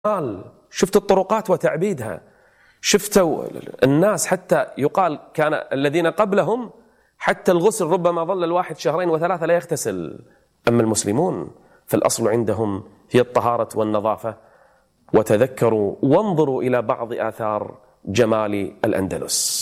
شفت الطرقات وتعبيدها، شفتوا الناس حتى يقال كان الذين قبلهم حتى الغسل ربما ظل الواحد 2 و3 لا يغتسل. أما المسلمون فالأصل عندهم هي الطهارة والنظافة. وتذكروا وانظروا إلى بعض آثار جمال الأندلس.